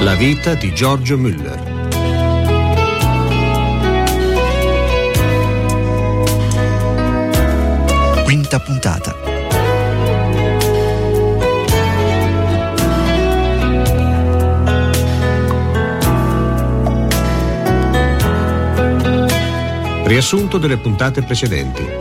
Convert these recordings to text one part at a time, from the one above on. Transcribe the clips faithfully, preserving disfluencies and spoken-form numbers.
La vita di Giorgio Müller. Quinta puntata. Riassunto delle puntate precedenti.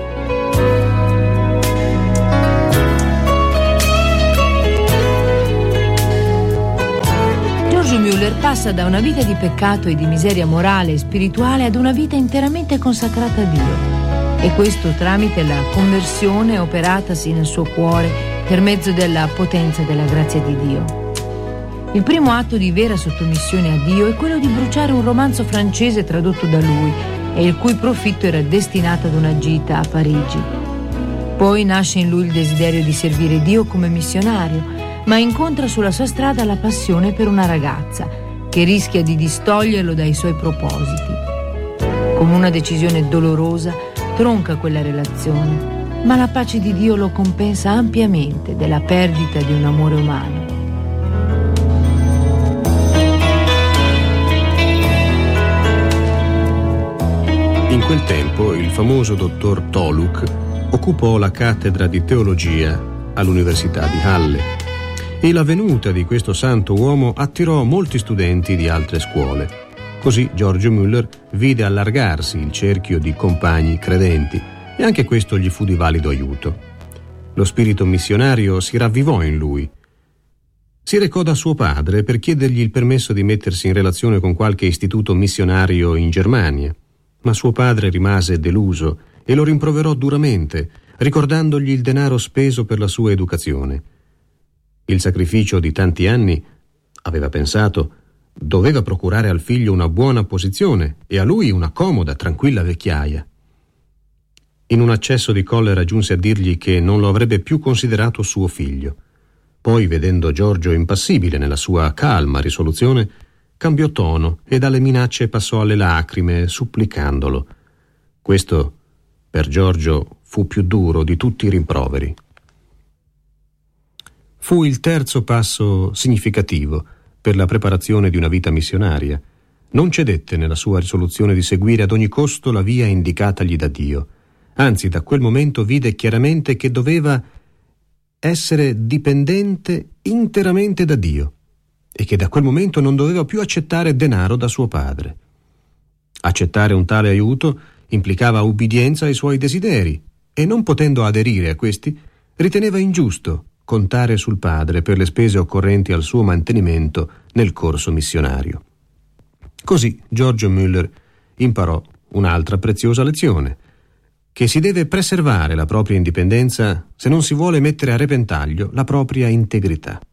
Giorgio Müller passa da una vita di peccato e di miseria morale e spirituale ad una vita interamente consacrata a Dio, e questo tramite la conversione operatasi nel suo cuore per mezzo della potenza della grazia di Dio. Il primo atto di vera sottomissione a Dio è quello di bruciare un romanzo francese tradotto da lui e il cui profitto era destinato ad una gita a Parigi. Poi nasce in lui il desiderio di servire Dio come missionario, ma incontra sulla sua strada la passione per una ragazza che rischia di distoglierlo dai suoi propositi. Con una decisione dolorosa tronca quella relazione, ma la pace di Dio lo compensa ampiamente della perdita di un amore umano. In quel tempo il famoso dottor Toluk occupò la cattedra di teologia all'Università di Halle e la venuta di questo santo uomo attirò molti studenti di altre scuole. Così Giorgio Müller vide allargarsi il cerchio di compagni credenti e anche questo gli fu di valido aiuto. Lo spirito missionario si ravvivò in lui. Si recò da suo padre per chiedergli il permesso di mettersi in relazione con qualche istituto missionario in Germania, ma suo padre rimase deluso e lo rimproverò duramente, ricordandogli il denaro speso per la sua educazione. Il sacrificio di tanti anni, aveva pensato, doveva procurare al figlio una buona posizione e a lui una comoda, tranquilla vecchiaia. In un accesso di collera giunse a dirgli che non lo avrebbe più considerato suo figlio. Poi, vedendo Giorgio impassibile nella sua calma risoluzione, cambiò tono e dalle minacce passò alle lacrime, supplicandolo. Questo, per Giorgio, fu più duro di tutti i rimproveri. Fu il terzo passo significativo per la preparazione di una vita missionaria. Non cedette nella sua risoluzione di seguire ad ogni costo la via indicatagli da Dio. Anzi, da quel momento vide chiaramente che doveva essere dipendente interamente da Dio e che da quel momento non doveva più accettare denaro da suo padre. Accettare un tale aiuto implicava ubbidienza ai suoi desideri e, non potendo aderire a questi, riteneva ingiusto contare sul padre per le spese occorrenti al suo mantenimento nel corso missionario. Così Giorgio Müller imparò un'altra preziosa lezione, che si deve preservare la propria indipendenza se non si vuole mettere a repentaglio la propria integrità.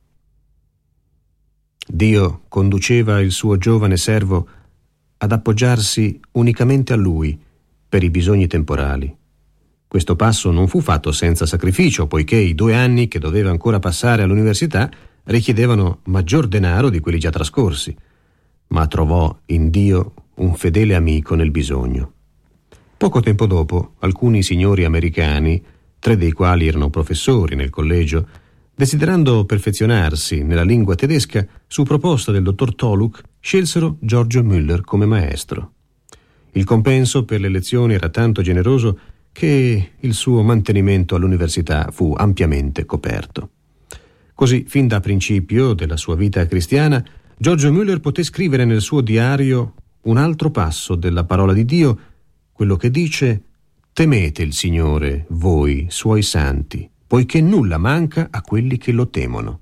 Dio conduceva il suo giovane servo ad appoggiarsi unicamente a lui per i bisogni temporali. Questo passo non fu fatto senza sacrificio, poiché i due anni che doveva ancora passare all'università richiedevano maggior denaro di quelli già trascorsi, ma trovò in Dio un fedele amico nel bisogno. Poco tempo dopo, alcuni signori americani, tre dei quali erano professori nel collegio, desiderando perfezionarsi nella lingua tedesca, su proposta del dottor Toluk, scelsero Giorgio Müller come maestro. Il compenso per le lezioni era tanto generoso che il suo mantenimento all'università fu ampiamente coperto. Così, fin da principio della sua vita cristiana, Giorgio Müller poté scrivere nel suo diario un altro passo della parola di Dio, quello che dice: «Temete il Signore, voi, suoi santi, poiché nulla manca a quelli che lo temono».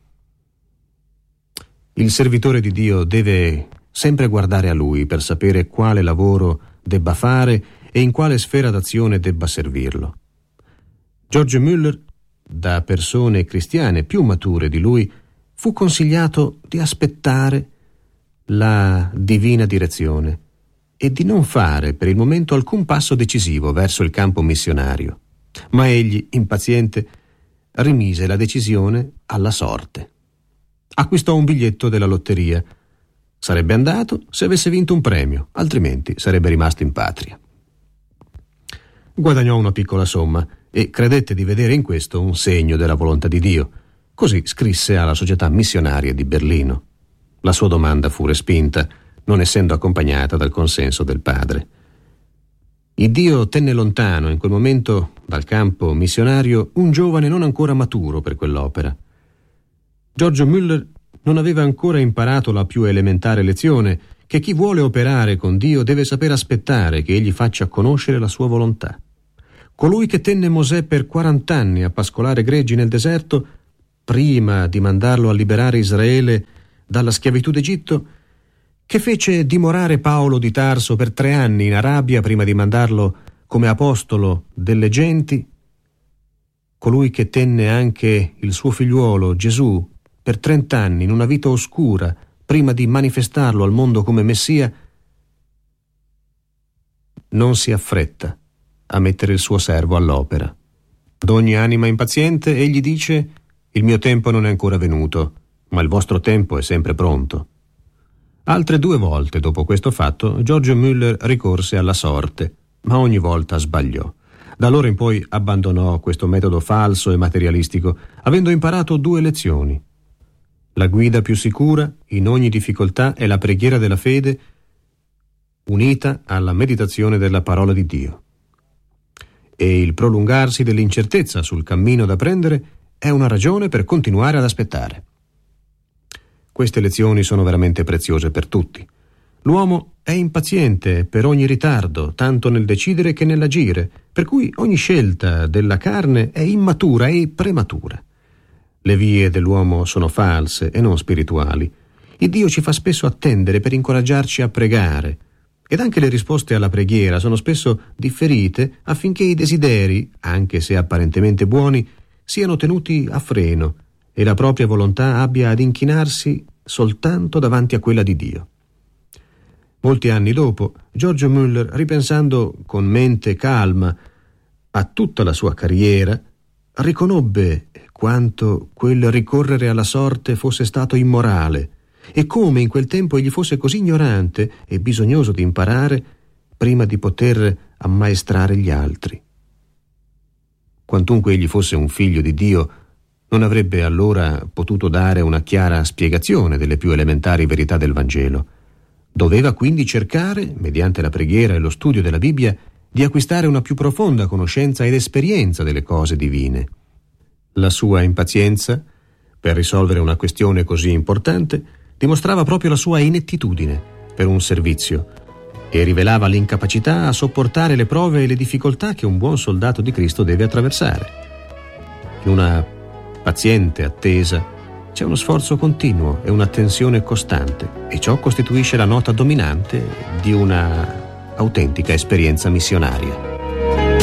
Il servitore di Dio deve sempre guardare a Lui per sapere quale lavoro debba fare e in quale sfera d'azione debba servirlo. Giorgio Müller, da persone cristiane più mature di lui, fu consigliato di aspettare la divina direzione e di non fare per il momento alcun passo decisivo verso il campo missionario. Ma egli, impaziente, rimise la decisione alla sorte. Acquistò un biglietto della lotteria. Sarebbe andato se avesse vinto un premio, altrimenti sarebbe rimasto in patria. Guadagnò una piccola somma e credette di vedere in questo un segno della volontà di Dio. Così scrisse alla Società Missionaria di Berlino. La sua domanda fu respinta, non essendo accompagnata dal consenso del padre. Il Dio tenne lontano in quel momento dal campo missionario un giovane non ancora maturo per quell'opera. Giorgio Müller non aveva ancora imparato la più elementare lezione che chi vuole operare con Dio deve saper aspettare che egli faccia conoscere la sua volontà. Colui che tenne Mosè per quarant'anni a pascolare greggi nel deserto, prima di mandarlo a liberare Israele dalla schiavitù d'Egitto, che fece dimorare Paolo di Tarso per tre anni in Arabia prima di mandarlo come apostolo delle genti, colui che tenne anche il suo figliuolo Gesù per trent'anni in una vita oscura prima di manifestarlo al mondo come Messia, non si affretta a mettere il suo servo all'opera. Ad ogni anima impaziente egli dice: il mio tempo non è ancora venuto, ma il vostro tempo è sempre pronto. Altre due volte dopo questo fatto Giorgio Müller ricorse alla sorte, ma ogni volta sbagliò. Da allora in poi abbandonò questo metodo falso e materialistico, avendo imparato due lezioni. La guida più sicura in ogni difficoltà è la preghiera della fede unita alla meditazione della parola di Dio. E il prolungarsi dell'incertezza sul cammino da prendere è una ragione per continuare ad aspettare. Queste lezioni sono veramente preziose per tutti. L'uomo è impaziente per ogni ritardo, tanto nel decidere che nell'agire, per cui ogni scelta della carne è immatura e prematura. Le vie dell'uomo sono false e non spirituali. Il Dio ci fa spesso attendere per incoraggiarci a pregare, ed anche le risposte alla preghiera sono spesso differite affinché i desideri, anche se apparentemente buoni, siano tenuti a freno e la propria volontà abbia ad inchinarsi soltanto davanti a quella di Dio. Molti anni dopo, Giorgio Müller, ripensando con mente calma a tutta la sua carriera, riconobbe quanto quel ricorrere alla sorte fosse stato immorale e come in quel tempo egli fosse così ignorante e bisognoso di imparare prima di poter ammaestrare gli altri. Quantunque egli fosse un figlio di Dio, non avrebbe allora potuto dare una chiara spiegazione delle più elementari verità del Vangelo. Doveva quindi cercare, mediante la preghiera e lo studio della Bibbia, di acquistare una più profonda conoscenza ed esperienza delle cose divine. La sua impazienza, per risolvere una questione così importante, dimostrava proprio la sua inettitudine per un servizio e rivelava l'incapacità a sopportare le prove e le difficoltà che un buon soldato di Cristo deve attraversare. In una paziente attesa c'è uno sforzo continuo e una tensione costante, e ciò costituisce la nota dominante di una autentica esperienza missionaria.